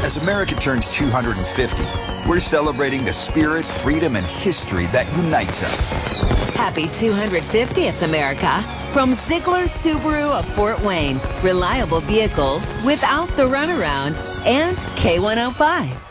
As America turns 250, we're celebrating the spirit, freedom, and history that unites us. Happy 250th, America. From Ziegler Subaru of Fort Wayne, reliable vehicles without the runaround, and K105.